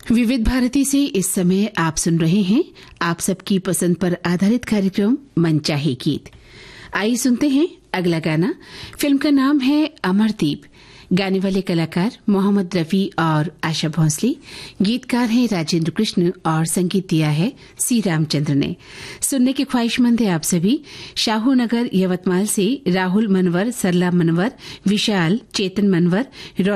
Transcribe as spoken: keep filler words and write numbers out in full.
विविध भारती से इस समय आप सुन रहे हैं आप सबकी पसंद पर आधारित कार्यक्रम मन चाहे गीत। आइए सुनते हैं अगला गाना। फिल्म का नाम है अमरदीप। गाने वाले कलाकार मोहम्मद रफी और आशा भोंसले। गीतकार हैं राजेंद्र कृष्ण और संगीत दिया है सी रामचंद्र ने। सुनने की ख्वाहिशमंद है आप सभी। शाहू नगर यवतमाल से राहुल मनवर, सरला मनवर, विशाल, चेतन मनवर,